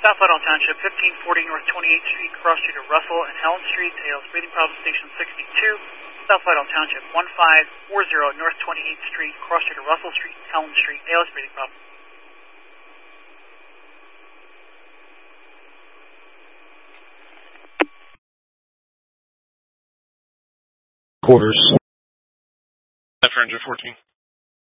South Whitehall Township, 1540 North 28th Street, cross street of Russell and Helen Street, ALS breathing problem, station 62. South Whitehall Township, 1540 North 28th Street, cross street of Russell Street and Helen Street, ALS breathing problem. Quarters. After Ranger 14.